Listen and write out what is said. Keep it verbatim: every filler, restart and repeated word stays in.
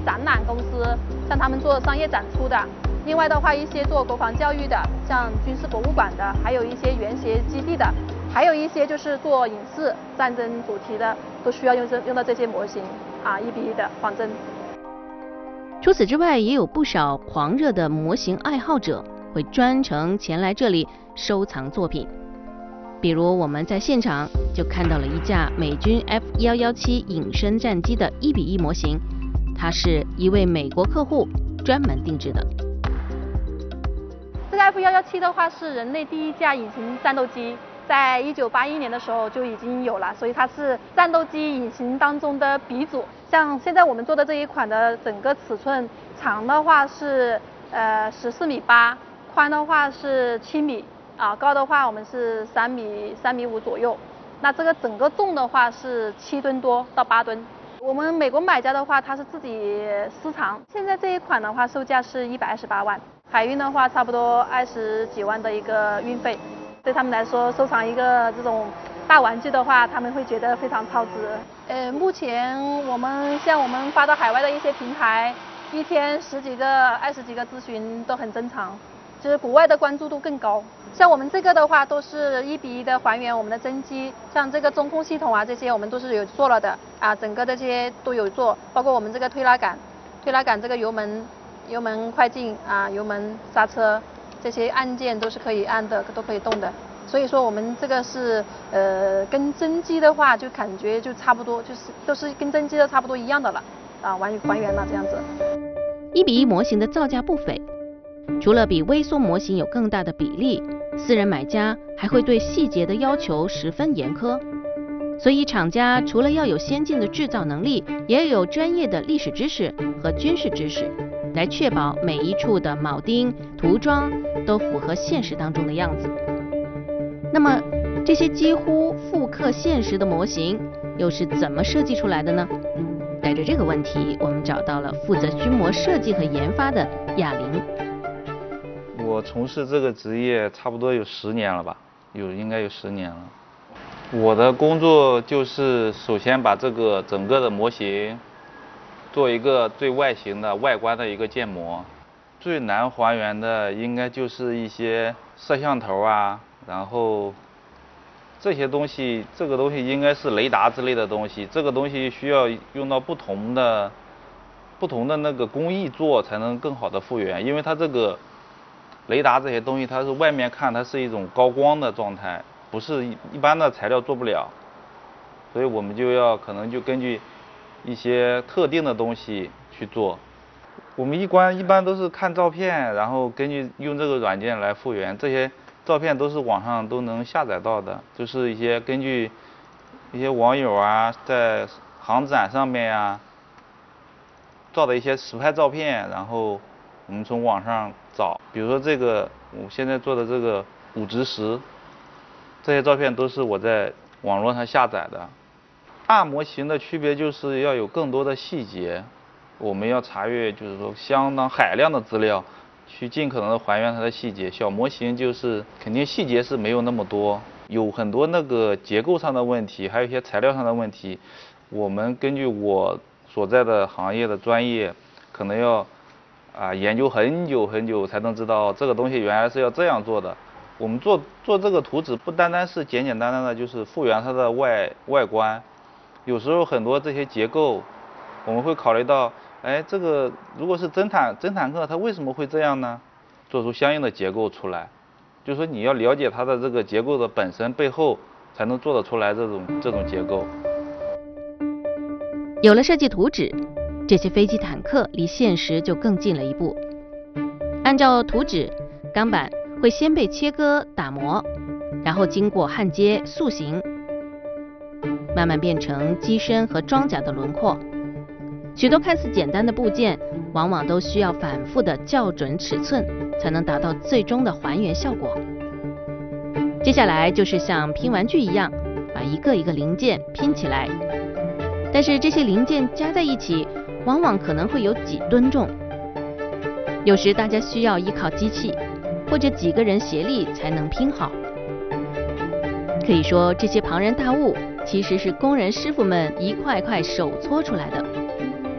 展览公司，像他们做商业展出的。另外的话，一些做国防教育的，像军事博物馆的，还有一些原学基地的，还有一些就是做影视战争主题的，都需要用这用到这些模型啊，一比一的仿真。 除此之外，也有不少狂热的模型爱好者会专程前来这里收藏作品。比如我们在现场就看到了一架美军 F 一一七隐身战机的一比一模型，它是一位美国客户专门定制的。 这个 F 一一七的话是人类第一架隐形战斗机，在一九八一年的时候就已经有了，所以它是战斗机隐形当中的鼻祖。像现在我们做的这一款的整个尺寸，长的话是呃十四米八，宽的话是七米。啊，高的话我们是三米三米五左右，那这个整个重的话是七吨多到八吨。我们美国买家的话，他是自己私藏。现在这一款的话，售价是一百二十八万，海运的话差不多二十几万的一个运费。对他们来说，收藏一个这种大玩具的话，他们会觉得非常超值。呃，目前我们像我们发到海外的一些平台，一天十几个、二十几个咨询都很正常。就是国外的关注度更高，像我们这个的话都是一比一的还原我们的真机，像这个中控系统啊这些我们都是有做了的啊，整个这些都有做，包括我们这个推拉杆，推拉杆这个油门油门快进啊，油门刹车这些按键都是可以按的，都可以动的，所以说我们这个是呃跟真机的话就感觉就差不多，就是都是跟真机的差不多一样的了啊，还还原了这样子。 一比一模型的造价不菲。除了比微缩模型有更大的比例，私人买家还会对细节的要求十分严苛，所以厂家除了要有先进的制造能力，也要有专业的历史知识和军事知识，来确保每一处的铆钉、涂装都符合现实当中的样子。那么，这些几乎复刻现实的模型又是怎么设计出来的呢？带着这个问题，我们找到了负责军模设计和研发的亚玲。 我从事这个职业差不多有十年了吧，有应该有十年了。我的工作就是首先把这个整个的模型做一个最外形的外观的一个建模。最难还原的应该就是一些摄像头啊，然后这些东西，这个东西应该是雷达之类的东西，这个东西需要用到不同的不同的那个工艺做才能更好的复原，因为它这个雷达这些东西，它是外面看它是一种高光的状态，不是一般的材料做不了，所以我们就要可能就根据一些特定的东西去做。我们一般一般都是看照片，然后根据用这个软件来复原，这些照片都是网上都能下载到的，就是一些根据一些网友啊在航展上面呀照的一些实拍照片，然后我们从网上找，比如说这个我现在做的这个五直十，这些照片都是我在网络上下载的。大模型的区别就是要有更多的细节，我们要查阅就是说相当海量的资料，去尽可能的还原它的细节。小模型就是肯定细节是没有那么多，有很多那个结构上的问题，还有一些材料上的问题，我们根据我所在的行业的专业，可能要啊，研究很久很久才能知道这个东西原来是要这样做的。我们做做这个图纸不单单是简简单单的就是复原它的外外观，有时候很多这些结构，我们会考虑到，哎，这个如果是真坦真坦克，它为什么会这样呢？做出相应的结构出来，就是说你要了解它的这个结构的本身背后，才能做得出来这种这种结构。 有了设计图纸，这些飞机坦克离现实就更近了一步。按照图纸，钢板会先被切割打磨，然后经过焊接塑形，慢慢变成机身和装甲的轮廓。许多看似简单的部件，往往都需要反复的校准尺寸，才能达到最终的还原效果。接下来就是像拼玩具一样，把一个一个零件拼起来。但是这些零件加在一起，往往可能会有几吨重，有时大家需要依靠机器，或者几个人协力才能拼好。可以说，这些庞然大物其实是工人师傅们一块块手搓出来的。